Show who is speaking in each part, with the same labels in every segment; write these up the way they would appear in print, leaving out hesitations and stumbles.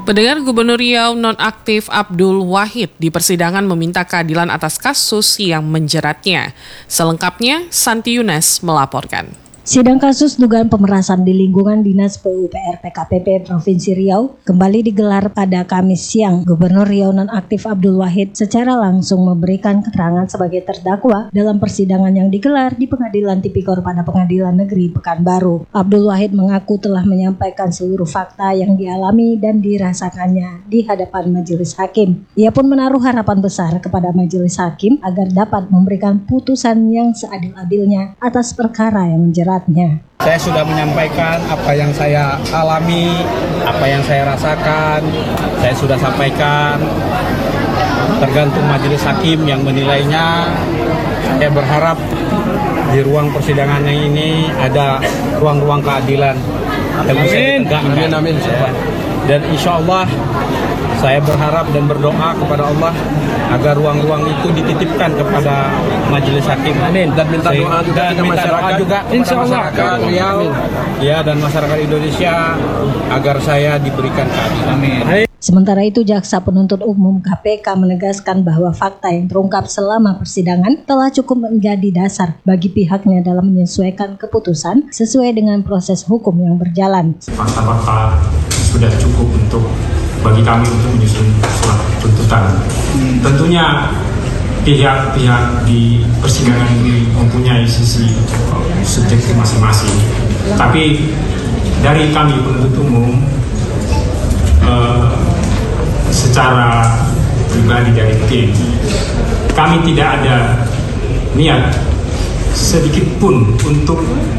Speaker 1: Pendengar, Gubernur Riau nonaktif Abdul Wahid di persidangan meminta keadilan atas kasus yang menjeratnya. Selengkapnya, Santi Yunas melaporkan.
Speaker 2: Sidang kasus dugaan pemerasan di lingkungan Dinas PUPR PKPP Provinsi Riau kembali digelar pada Kamis siang. Gubernur Riau nonaktif Abdul Wahid secara langsung memberikan keterangan sebagai terdakwa dalam persidangan yang digelar di Pengadilan Tipikor pada Pengadilan Negeri Pekanbaru. Abdul Wahid mengaku telah menyampaikan seluruh fakta yang dialami dan dirasakannya di hadapan majelis hakim. Ia pun menaruh harapan besar kepada majelis hakim agar dapat memberikan putusan yang seadil-adilnya atas perkara yang menjerat.
Speaker 3: Saya sudah menyampaikan apa yang saya alami, apa yang saya rasakan, saya sudah sampaikan. Tergantung majelis hakim yang menilainya. Saya berharap di ruang persidangan ini ada ruang-ruang keadilan.
Speaker 4: Amin. Amin.
Speaker 3: Dan insya Allah saya berharap dan berdoa kepada Allah agar ruang-ruang itu dititipkan kepada majelis hakim.
Speaker 4: Amin. Dan minta doa juga kepada masyarakat
Speaker 3: juga kepada masyarakat Riau ya dan masyarakat Indonesia agar saya diberikan keadilan. Amin.
Speaker 2: Sementara itu, Jaksa Penuntut Umum KPK menegaskan bahwa fakta yang terungkap selama persidangan telah cukup menjadi dasar bagi pihaknya dalam menyesuaikan keputusan sesuai dengan proses hukum yang berjalan.
Speaker 5: Fakta-fakta sudah cukup bagi kami untuk menyusun surat tuntutan. Tentunya pihak-pihak di persidangan ini mempunyai sisi subjektif masing-masing. Tapi dari kami penuntut umum, secara pribadi dari tim, kami tidak ada niat sedikit pun untuk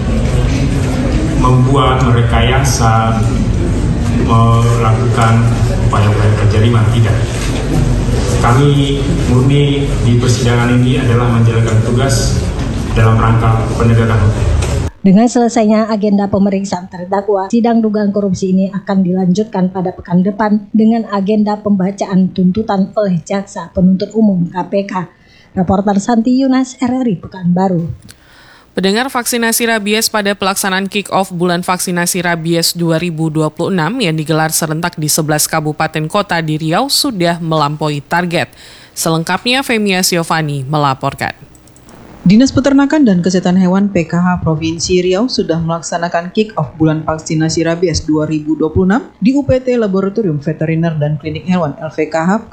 Speaker 5: membuat merekayasa, melakukan upaya-upaya penjariman, tidak. Kami murni di persidangan ini adalah menjalankan tugas dalam rangka penegakan hukum.
Speaker 2: Dengan selesainya agenda pemeriksaan terdakwa, sidang dugaan korupsi ini akan dilanjutkan pada pekan depan dengan agenda pembacaan tuntutan oleh Jaksa Penuntut Umum KPK. Reporter Santi Yunas, RRI Pekanbaru.
Speaker 1: Pendengar, vaksinasi rabies pada pelaksanaan kick-off bulan vaksinasi rabies 2026 yang digelar serentak di 11 kabupaten kota di Riau sudah melampaui target. Selengkapnya Femia Siovani melaporkan.
Speaker 6: Dinas Peternakan dan Kesehatan Hewan PKH Provinsi Riau sudah melaksanakan kick-off bulan vaksinasi rabies 2026 di UPT Laboratorium Veteriner dan Klinik Hewan LVKH